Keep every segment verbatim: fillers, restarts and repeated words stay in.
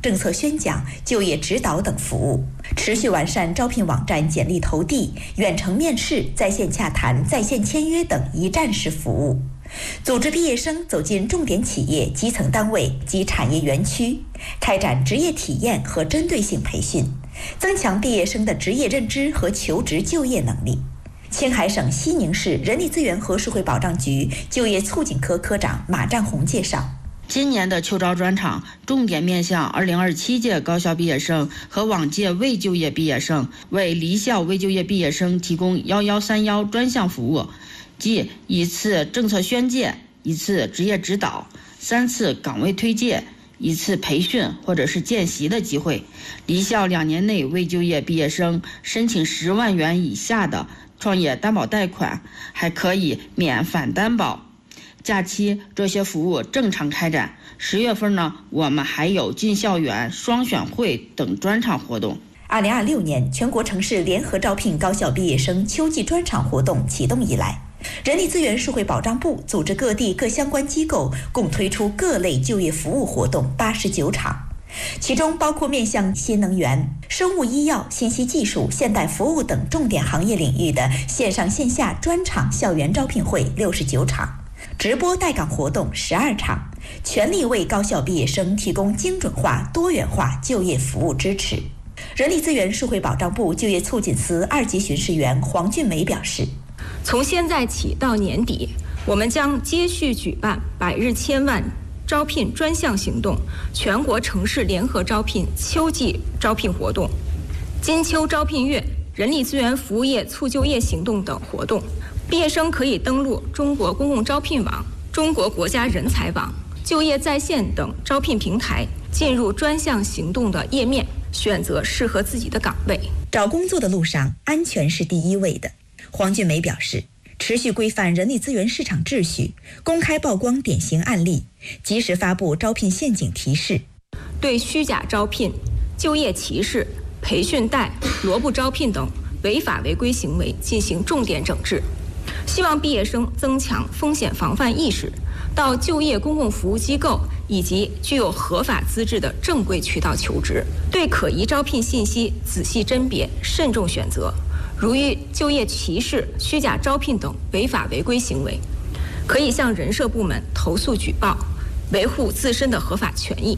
政策宣讲、就业指导等服务，持续完善招聘网站简历投递、远程面试、在线洽谈、在线签约等一站式服务，组织毕业生走进重点企业、基层单位及产业园区，开展职业体验和针对性培训，增强毕业生的职业认知和求职就业能力。青海省西宁市人力资源和社会保障局就业促进科科长马占红介绍， 今年的秋招专场重点面向二零二七届高校毕业生和往届未就业毕业生，为离校未就业毕业生提供幺幺三幺专项服务，即一次政策宣介、一次职业指导、三次岗位推介、一次培训或者是见习的机会。离校两年内未就业毕业生申请十万元以下的创业担保贷款，还可以免反担保。假期这些服务正常开展。十月份呢，我们还有进校园、双选会等专场活动。 二零二六年全国城市联合招聘高校毕业生秋季专场活动启动以来，人力资源社会保障部组织各地各相关机构共推出各类就业服务活动八十九场，其中包括面向新能源、生物医药、信息技术、现代服务等重点行业领域的线上线下专场校园招聘会六十九场，直播带岗活动十二场，全力为高校毕业生提供精准化、多元化就业服务支持。人力资源社会保障部就业促进司二级巡视员黄俊梅表示， 从现在起到年底，我们将接续举办百日千万招聘专项行动、全国城市联合招聘秋季招聘活动、金秋招聘月、人力资源服务业促就业行动等活动。毕业生可以登录中国公共招聘网、中国国家人才网、就业在线等招聘平台，进入专项行动的页面，选择适合自己的岗位。 找工作的路上，安全是第一位的。黄俊梅表示，持续规范人力资源市场秩序，公开曝光典型案例，及时发布招聘陷阱提示， 对虚假招聘、就业歧视、培训贷、萝卜招聘等违法违规行为进行重点整治。希望毕业生增强风险防范意识，到就业公共服务机构以及具有合法资质的正规渠道求职，对可疑招聘信息仔细甄别，慎重选择。如遇就业歧视、虚假招聘等违法违规行为，可以向人社部门投诉举报，维护自身的合法权益。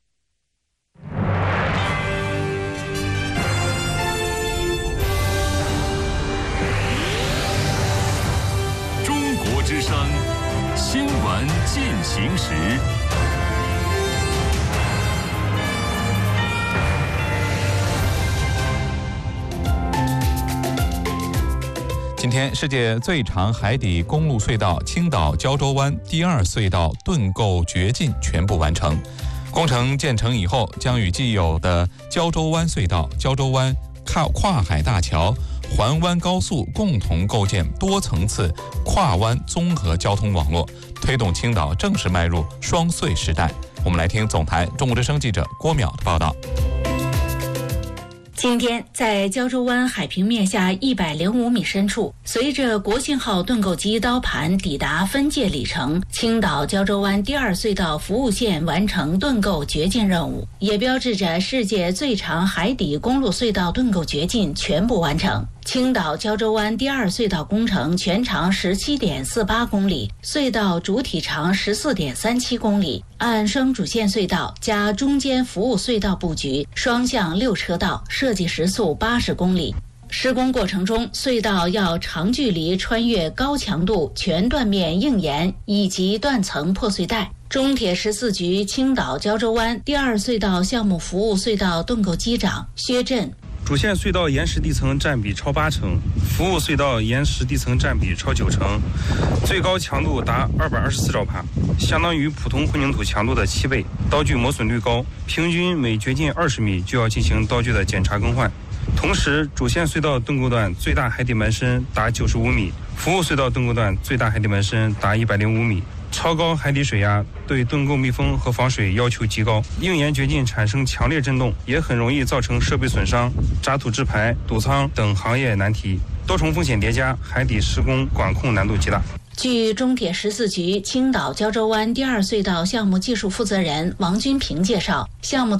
中国之声新闻进行时。 今天，世界最长海底公路隧道青岛胶州湾第二隧道盾构掘进全部完成。工程建成以后，将与既有的胶州湾隧道、胶州湾跨跨海大桥、环湾高速共同构建多层次跨湾综合交通网络，推动青岛正式迈入双隧时代。我们来听总台中国之声记者郭淼的报道。 今天，在胶州湾海平面下一百零五米深处，随着国信号盾构机刀盘抵达分界里程，青岛胶州湾第二隧道服务线完成盾构掘进任务，也标志着世界最长海底公路隧道盾构掘进全部完成。青岛胶州湾第二隧道工程全长 十七点四八公里，隧道主体长 十四点三七公里，按双主线隧道加中间服务隧道布局，双向六车道，设计时速八十公里。施工过程中，隧道要长距离穿越高强度全断面硬岩以及断层破碎带。中铁十四局青岛胶州湾第二隧道项目服务隧道盾构机长薛振， 主线隧道岩石地层占比超八成，服务隧道岩石地层占比超九成，最高强度达二百二十四兆帕，相当于普通混凝土强度的七倍。刀具磨损率高，平均每掘进二十米就要进行刀具的检查更换。同时，主线隧道盾构段最大海底门深达九十五米，服务隧道盾构段最大海底门深达一百零五米。超高海底水压对盾构密封和防水要求极高，硬岩掘进产生强烈震动，也很容易造成设备损伤、渣土制排、堵仓等行业难题，多重风险叠加，海底施工管控难度极大。 据中铁十四局青岛胶州湾第二隧道项目技术负责人王军平介绍，项目